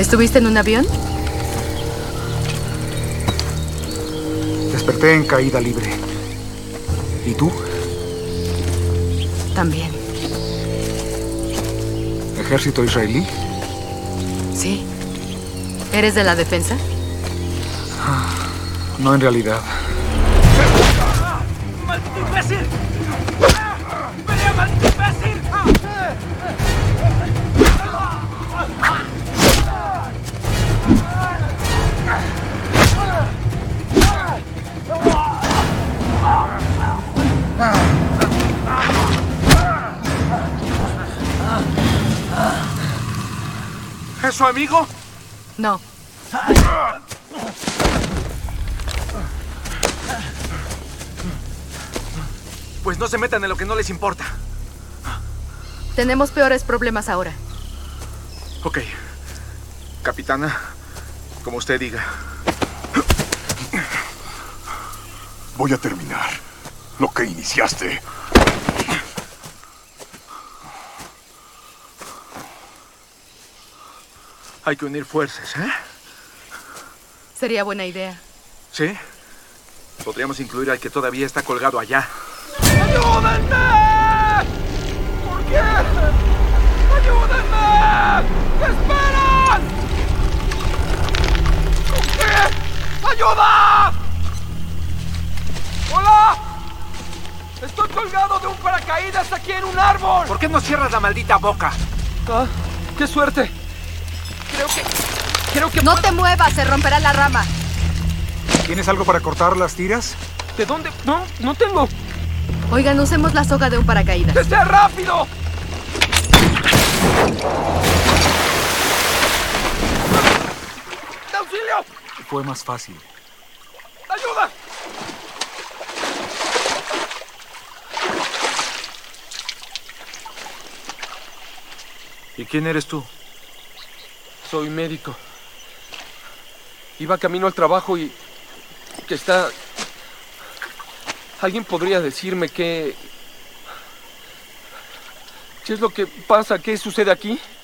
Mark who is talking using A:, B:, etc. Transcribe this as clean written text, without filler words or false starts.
A: ¿Estuviste en un avión?
B: Desperté en caída libre. ¿Y tú?
A: También.
B: ¿Ejército israelí?
A: Sí. ¿Eres de la defensa?
B: No, en realidad.
C: ¡Maldito imbécil! ¡Pelea, maldito imbécil! ¿Es su amigo?
A: No.
C: Pues no se metan en lo que no les importa.
A: Tenemos peores problemas ahora.
C: Ok. Capitana, como usted diga.
D: Voy a terminar lo que iniciaste.
C: Hay que unir fuerzas, ¿eh?
A: Sería buena idea.
C: ¿Sí? Podríamos incluir al que todavía está colgado allá.
E: ¡Ayúdenme! ¿Por qué? ¡Ayúdenme! ¡Esperan! ¿Con qué? ¡Ayuda! ¡Hola! Estoy colgado de un paracaídas aquí en un árbol.
C: ¿Por qué no cierras la maldita boca?
E: Ah, ¡qué suerte! Creo que...
A: ¡No te muevas! ¡Se romperá la rama!
B: ¿Tienes algo para cortar las tiras?
E: ¿De dónde? No tengo.
A: Oigan, usemos la soga de un paracaídas.
E: ¡Que sea rápido! ¡Auxilio!
B: Fue más fácil.
E: ¡Ayuda!
C: ¿Y quién eres tú?
E: Soy médico. Iba camino al trabajo y... que está... ¿Alguien podría decirme qué... qué es lo que pasa? ¿Qué sucede aquí?